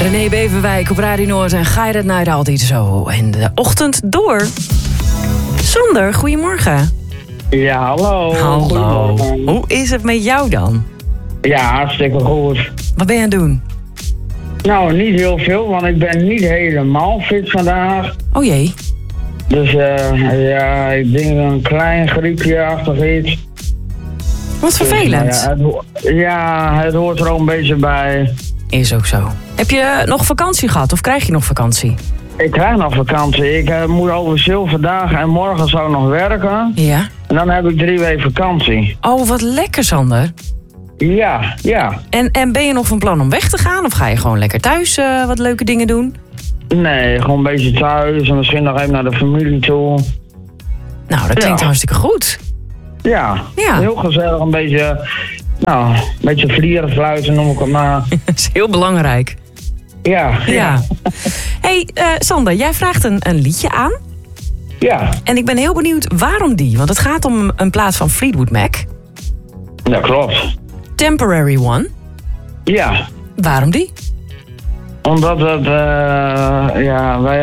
René Beverwijk op Radio Noord en ga je dat nou altijd zo? En de ochtend door. Sander, goedemorgen. Ja, hallo. Hallo. Hoe is het met jou dan? Ja, hartstikke goed. Wat ben je aan het doen? Nou, niet heel veel, want ik ben niet helemaal fit vandaag. Oh jee. Dus ja, ik denk een klein griepje-achtig iets. Wat vervelend. Dus, het hoort er ook een beetje bij. Is ook zo. Heb je nog vakantie gehad of krijg je nog vakantie? Ik krijg nog vakantie. Ik moet over zoveel dagen en morgen zou ik nog werken. Ja. En dan heb ik 3 weken vakantie. Oh, wat lekker, Sander. Ja. En ben je nog van plan om weg te gaan? Of ga je gewoon lekker thuis wat leuke dingen doen? Nee, gewoon een beetje thuis en misschien nog even naar de familie toe. Nou, dat klinkt hartstikke goed. Ja, heel gezellig. Een beetje vlieren, fluiten, noem ik het maar. Dat is heel belangrijk. Ja. Hey, Sander, jij vraagt een liedje aan. Ja. En ik ben heel benieuwd waarom die. Want het gaat om een plaat van Fleetwood Mac. Dat klopt. Temporary One. Ja. Waarom die? Omdat het, wij